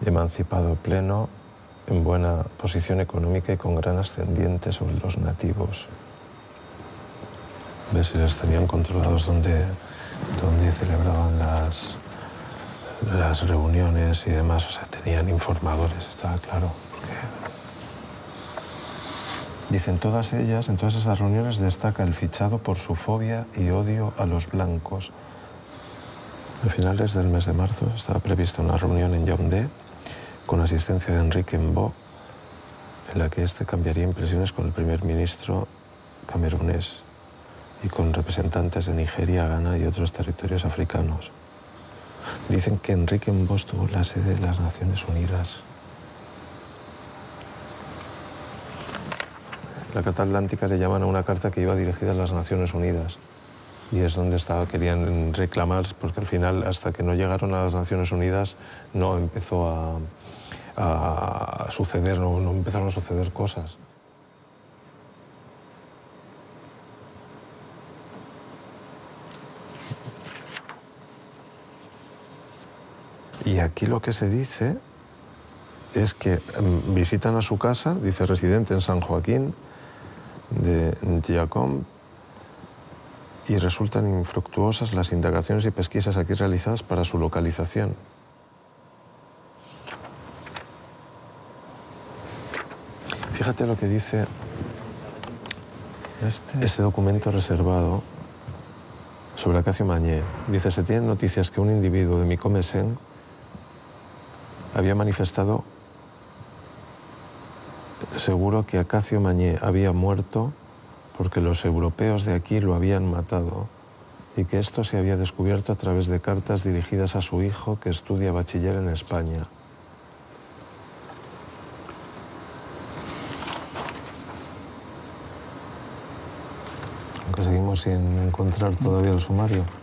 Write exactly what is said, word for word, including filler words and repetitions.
emancipado pleno, en buena posición económica y con gran ascendiente sobre los nativos. ¿Ves? Les tenían controlados donde, donde celebraban las, las reuniones y demás. O sea, tenían informadores, estaba claro. Porque... Dicen todas ellas, en todas esas reuniones destaca el fichado por su fobia y odio a los blancos. A finales del mes de marzo estaba prevista una reunión en Yaoundé con asistencia de Enrique Mbo, en la que este cambiaría impresiones con el primer ministro camerunés y con representantes de Nigeria, Ghana y otros territorios africanos. Dicen que Enrique Mbo estuvo en la sede de las Naciones Unidas. La Carta Atlántica le llaman a una carta que iba dirigida a las Naciones Unidas. Y es donde estaba, querían reclamar, porque al final, hasta que no llegaron a las Naciones Unidas, no empezó a, a suceder, no, no empezaron a suceder cosas. Y aquí lo que se dice es que um, visitan a su casa, dice residente en San Joaquín de Giacom, y resultan infructuosas las indagaciones y pesquisas aquí realizadas para su localización. Fíjate lo que dice este, este documento reservado sobre Acacio Mañé. Dice, se tienen noticias que un individuo de Micomesen había manifestado seguro que Acacio Mañé había muerto porque los europeos de aquí lo habían matado y que esto se había descubierto a través de cartas dirigidas a su hijo que estudia bachiller en España. Aunque seguimos sin encontrar todavía el sumario.